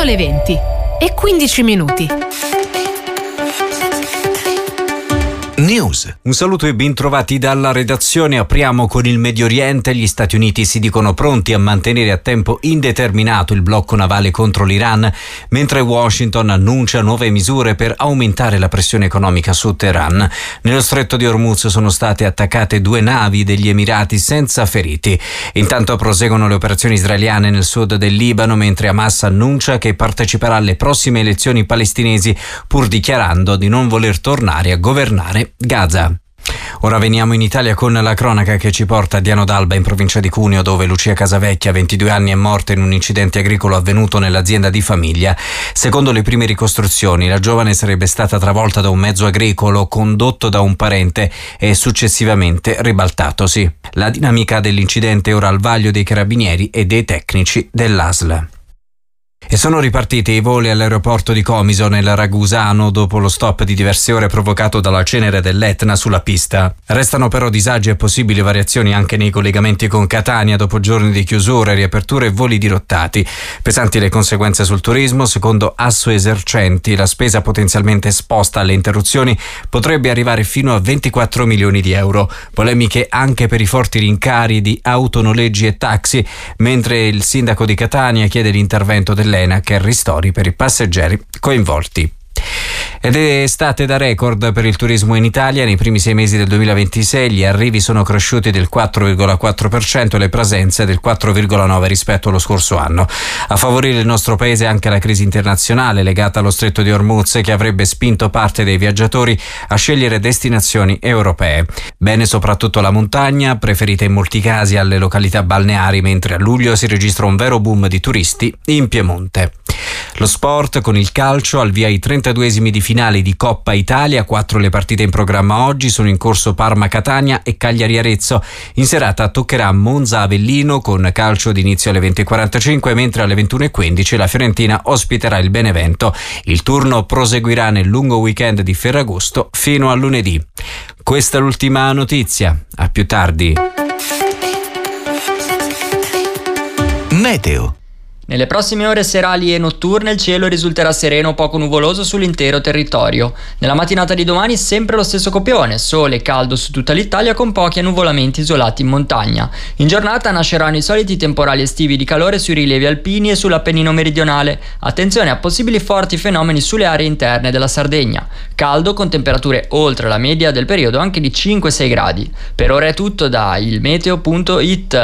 Sono le 20:15. News. Un saluto e ben trovati dalla redazione. Apriamo con il Medio Oriente. Gli Stati Uniti si dicono pronti a mantenere a tempo indeterminato il blocco navale contro l'Iran, mentre Washington annuncia nuove misure per aumentare la pressione economica su Teheran. Nello stretto di Hormuz sono state attaccate 2 navi degli Emirati senza feriti. Intanto proseguono le operazioni israeliane nel sud del Libano, mentre Hamas annuncia che parteciperà alle prossime elezioni palestinesi, pur dichiarando di non voler tornare a governare Gaza. Ora veniamo in Italia con la cronaca che ci porta a Diano d'Alba, in provincia di Cuneo, dove Lucia Casavecchia, 22 anni, è morta in un incidente agricolo avvenuto nell'azienda di famiglia. Secondo le prime ricostruzioni, la giovane sarebbe stata travolta da un mezzo agricolo condotto da un parente e successivamente ribaltatosi. La dinamica dell'incidente è ora al vaglio dei carabinieri e dei tecnici dell'ASL. E sono ripartiti i voli all'aeroporto di Comiso nel Ragusano dopo lo stop di diverse ore provocato dalla cenere dell'Etna sulla pista. Restano però disagi e possibili variazioni anche nei collegamenti con Catania dopo giorni di chiusure, riaperture e voli dirottati. Pesanti le conseguenze sul turismo. Secondo Assoesercenti, la spesa potenzialmente esposta alle interruzioni potrebbe arrivare fino a 24 milioni di euro. Polemiche anche per i forti rincari di autonoleggi e taxi, mentre il sindaco di Catania chiede l'intervento dell'ENAC e ristori per i passeggeri coinvolti. Ed è estate da record per il turismo in Italia. Nei primi 6 mesi del 2026 gli arrivi sono cresciuti del 4,4% e le presenze del 4,9% rispetto allo scorso anno. A favorire il nostro paese anche la crisi internazionale legata allo stretto di Hormuz, che avrebbe spinto parte dei viaggiatori a scegliere destinazioni europee. Bene soprattutto la montagna, preferita in molti casi alle località balneari, mentre a luglio si registra un vero boom di turisti in Piemonte. Lo sport con il calcio, al via i 32esimi di finale di Coppa Italia. 4 le partite in programma oggi, sono in corso Parma-Catania e Cagliari-Arezzo. In serata toccherà Monza-Avellino con calcio d'inizio alle 20:45, mentre alle 21:15 la Fiorentina ospiterà il Benevento. Il turno proseguirà nel lungo weekend di Ferragosto fino a lunedì. Questa è l'ultima notizia. A più tardi. Meteo. Nelle prossime ore serali e notturne il cielo risulterà sereno o poco nuvoloso sull'intero territorio. Nella mattinata di domani sempre lo stesso copione, sole e caldo su tutta l'Italia con pochi annuvolamenti isolati in montagna. In giornata nasceranno i soliti temporali estivi di calore sui rilievi alpini e sull'Appennino meridionale. Attenzione a possibili forti fenomeni sulle aree interne della Sardegna. Caldo con temperature oltre la media del periodo anche di 5-6 gradi. Per ora è tutto da ilmeteo.it.